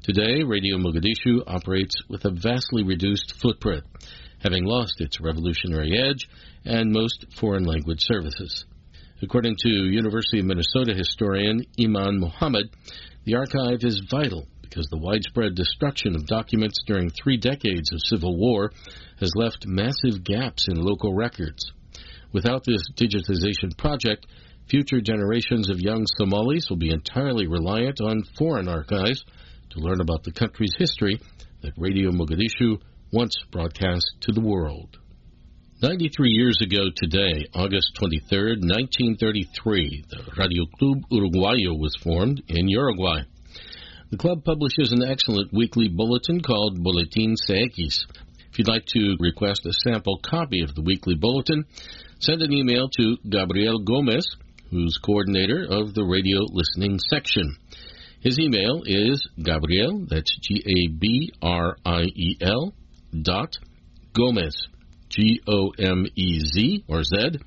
Today, Radio Mogadishu operates with a vastly reduced footprint, having lost its revolutionary edge and most foreign language services. According to University of Minnesota historian Iman Mohammed, the archive is vital because the widespread destruction of documents during 3 decades of civil war has left massive gaps in local records. Without this digitization project, future generations of young Somalis will be entirely reliant on foreign archives to learn about the country's history that Radio Mogadishu once broadcast to the world. 93 years ago today, August 23, 1933, the Radio Club Uruguayo was formed in Uruguay. The club publishes an excellent weekly bulletin called Boletín CX. If you'd like to request a sample copy of the weekly bulletin, send an email to Gabriel Gomez, who's coordinator of the radio listening section. His email is Gabriel, that's Gabriel, Gomez, Gomez, or Z,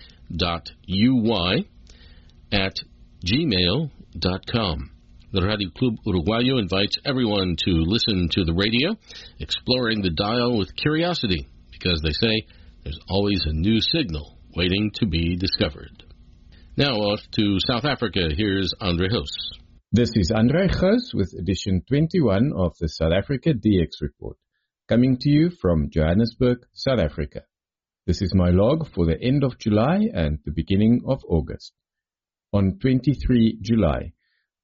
.uy, @gmail.com. The Radio Club Uruguayo invites everyone to listen to the radio, exploring the dial with curiosity, because they say there's always a new signal waiting to be discovered. Now off to South Africa, here's Andre Hoos. This is Andre Hoos with edition 21 of the South Africa DX Report, coming to you from Johannesburg, South Africa. This is my log for the end of July and the beginning of August. On 23 July,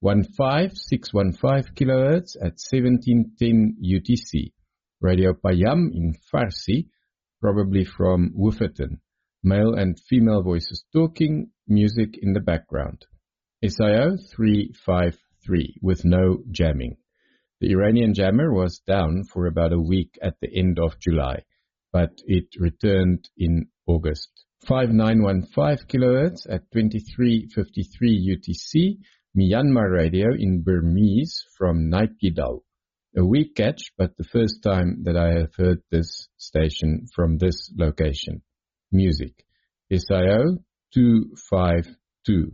15615 kHz at 1710 UTC. Radio Payam in Farsi, probably from Wooferton. Male and female voices talking, music in the background. SIO 353 with no jamming. The Iranian jammer was down for about a week at the end of July, but it returned in August. 5915 kHz at 2353 UTC. Myanmar radio in Burmese from Naypyidaw. A weak catch, but the first time that I have heard this station from this location. Music. SIO 252.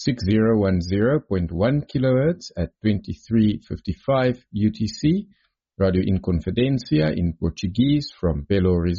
6010.1 kHz at 2355 UTC. Radio Inconfidencia in Portuguese from Belo Horizonte.